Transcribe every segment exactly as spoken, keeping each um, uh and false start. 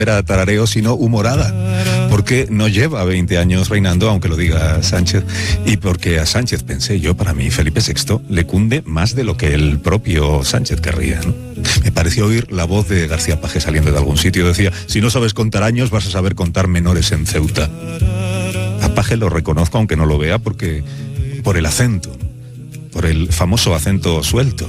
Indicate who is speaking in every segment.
Speaker 1: era tarareo, sino humorada, porque no lleva veinte años reinando, aunque lo diga Sánchez, y porque a Sánchez, pensé yo, para mí Felipe sexto le cunde más de lo que el propio Sánchez querría, ¿no? Me pareció oír la voz de García Paje saliendo de algún sitio, decía, si no sabes contar años, vas a saber contar menores en Ceuta. A Paje lo reconozco, aunque no lo vea, porque por el acento, por el famoso acento suelto.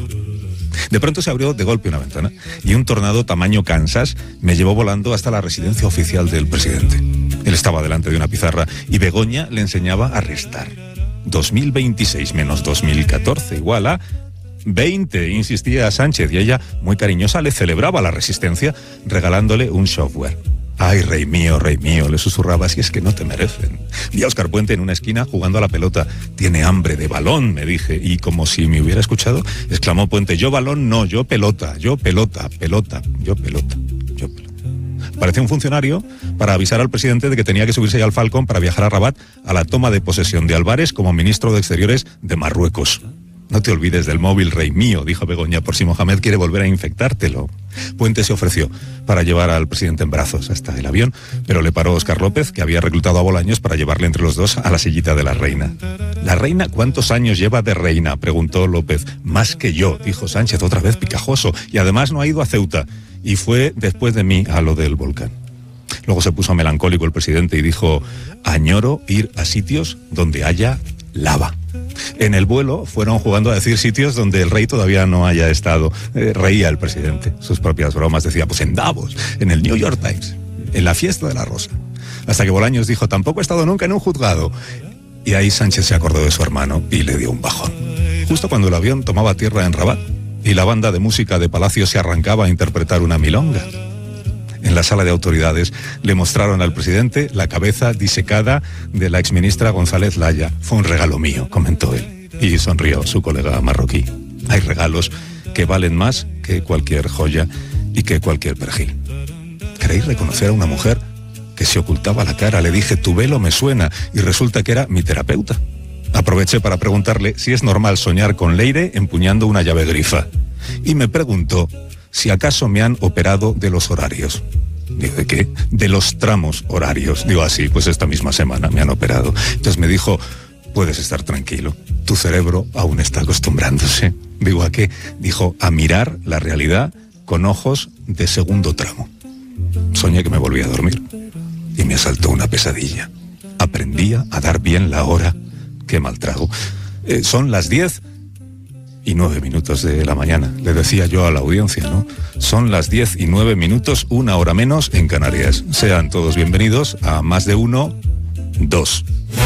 Speaker 1: De pronto se abrió de golpe una ventana y un tornado tamaño Kansas me llevó volando hasta la residencia oficial del presidente. Él estaba delante de una pizarra y Begoña le enseñaba a restar. dos mil veintiséis menos dos mil catorce igual a veinte, insistía Sánchez, y ella, muy cariñosa, le celebraba la resistencia regalándole un software. Ay, rey mío, rey mío, le susurraba, si es que no te merecen. Vi a Óscar Puente en una esquina jugando a la pelota. Tiene hambre de balón, me dije, y como si me hubiera escuchado, exclamó Puente, yo balón no, yo pelota, yo pelota, pelota, yo pelota, yo pelota. Parecía un funcionario para avisar al presidente de que tenía que subirse ya al Falcón para viajar a Rabat a la toma de posesión de Álvarez como ministro de Exteriores de Marruecos. No te olvides del móvil, rey mío, dijo Begoña, por si Mohamed quiere volver a infectártelo. Puente se ofreció para llevar al presidente en brazos hasta el avión, pero le paró Óscar López, que había reclutado a Bolaños para llevarle entre los dos a la sillita de la reina. ¿La reina cuántos años lleva de reina?, preguntó López. Más que yo, dijo Sánchez, otra vez picajoso, y además no ha ido a Ceuta, y fue después de mí a lo del volcán. Luego se puso melancólico el presidente y dijo, añoro ir a sitios donde haya lava. En el vuelo fueron jugando a decir sitios donde el rey todavía no haya estado. Eh, reía el presidente, sus propias bromas, decía, pues en Davos, en el New York Times, en la fiesta de la Rosa. Hasta que Bolaños dijo, tampoco he estado nunca en un juzgado. Y ahí Sánchez se acordó de su hermano y le dio un bajón. Justo cuando el avión tomaba tierra en Rabat y la banda de música de Palacio se arrancaba a interpretar una milonga. En la sala de autoridades le mostraron al presidente la cabeza disecada de la exministra González Laya. Fue un regalo mío, comentó él. Y sonrió su colega marroquí. Hay regalos que valen más que cualquier joya y que cualquier perejil. ¿Queréis reconocer a una mujer que se ocultaba la cara? Le dije, tu velo me suena, y resulta que era mi terapeuta. Aproveché para preguntarle si es normal soñar con Leire empuñando una llave grifa. Y me preguntó si acaso me han operado de los horarios. Digo, ¿de qué? De los tramos horarios. Digo, así, pues esta misma semana me han operado. Entonces me dijo, puedes estar tranquilo, tu cerebro aún está acostumbrándose. Digo, ¿a qué? Dijo, a mirar la realidad con ojos de segundo tramo. Soñé que me volví a dormir y me asaltó una pesadilla. Aprendía a dar bien la hora. Qué mal trago. Eh, son las diez y nueve minutos de la mañana, le decía yo a la audiencia, ¿no? Son las diez y nueve minutos, una hora menos en Canarias. Sean todos bienvenidos a Más de Uno, Dos.